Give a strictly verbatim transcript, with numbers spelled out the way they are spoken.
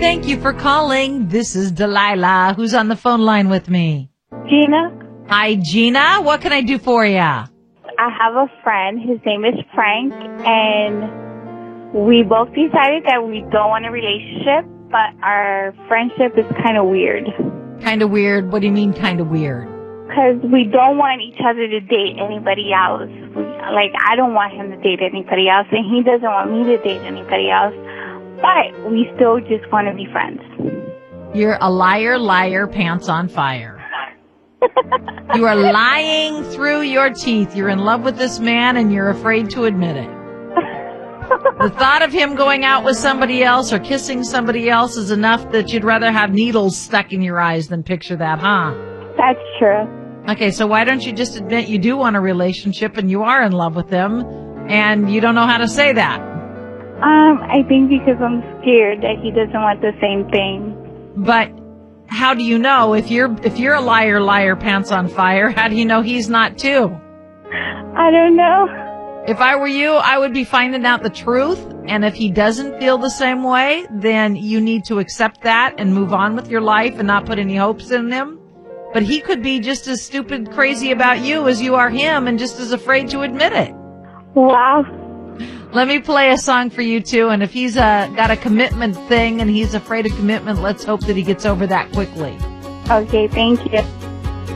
Thank you for calling. This is Delilah. Who's on the phone line with me? Gina. Hi, Gina. What can I do for you? I have a friend. His name is Frank, and we both decided that we don't want a relationship, but our friendship is kind of weird. Kind of weird? What do you mean kind of weird? Because we don't want each other to date anybody else. We, like, I don't want him to date anybody else, and he doesn't want me to date anybody else. But we still just want to be friends. You're a liar, liar, pants on fire. You are lying through your teeth. You're in love with this man, and you're afraid to admit it. The thought of him going out with somebody else or kissing somebody else is enough that you'd rather have needles stuck in your eyes than picture that, huh? That's true. Okay, so why don't you just admit you do want a relationship and you are in love with him and you don't know how to say that? Um, I think because I'm scared that he doesn't want the same thing. But how do you know if you're if you're a liar, liar, pants on fire? How do you know he's not too? I don't know. If I were you, I would be finding out the truth. And if he doesn't feel the same way, then you need to accept that and move on with your life and not put any hopes in him. But he could be just as stupid crazy about you as you are him and just as afraid to admit it. Wow. Let me play a song for you, too. And if he's uh, got a commitment thing and he's afraid of commitment, let's hope that he gets over that quickly. Okay, thank you.